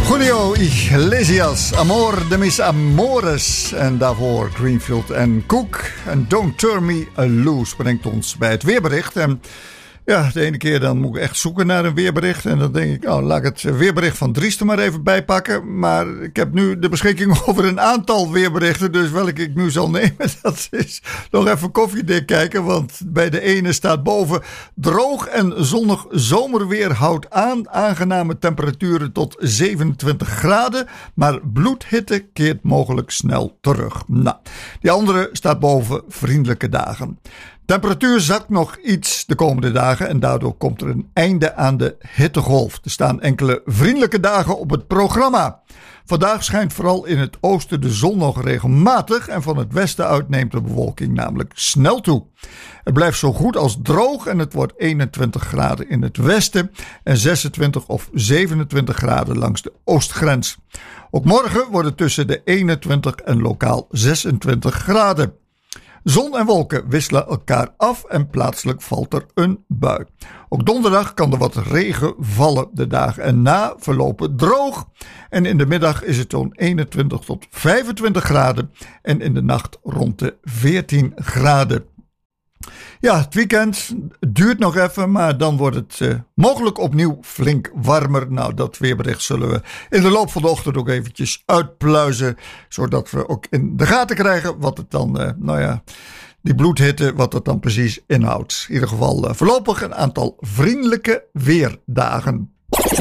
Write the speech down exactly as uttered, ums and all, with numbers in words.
Julio Iglesias, Amor de mis amores. En daarvoor Greenfield en Cook. En Don't Turn Me Loose brengt ons bij het weerbericht. En ja, de ene keer dan moet ik echt zoeken naar een weerbericht. En dan denk ik, oh, laat ik het weerbericht van Dries er maar even bijpakken. Maar ik heb nu de beschikking over een aantal weerberichten. Dus welke ik nu zal nemen, dat is nog even koffiedik kijken. Want bij de ene staat boven: droog en zonnig zomerweer houdt aan. Aangename temperaturen tot zevenentwintig graden. Maar bloedhitte keert mogelijk snel terug. Nou, die andere staat boven: vriendelijke dagen. Temperatuur zakt nog iets de komende dagen en daardoor komt er een einde aan de hittegolf. Er staan enkele vriendelijke dagen op het programma. Vandaag schijnt vooral in het oosten de zon nog regelmatig en van het westen uit neemt de bewolking namelijk snel toe. Het blijft zo goed als droog en het wordt eenentwintig graden in het westen en zesentwintig of zevenentwintig graden langs de oostgrens. Ook morgen wordt het tussen de eenentwintig en lokaal zesentwintig graden. Zon en wolken wisselen elkaar af en plaatselijk valt er een bui. Ook donderdag kan er wat regen vallen. De dagen erna verlopen droog. En in de middag is het zo'n eenentwintig tot vijfentwintig graden. En in de nacht rond de veertien graden. Ja, het weekend duurt nog even, maar dan wordt het uh, mogelijk opnieuw flink warmer. Nou, dat weerbericht zullen we in de loop van de ochtend ook eventjes uitpluizen. Zodat we ook in de gaten krijgen wat het dan, uh, nou ja, die bloedhitte, wat het dan precies inhoudt. In ieder geval uh, voorlopig een aantal vriendelijke weerdagen.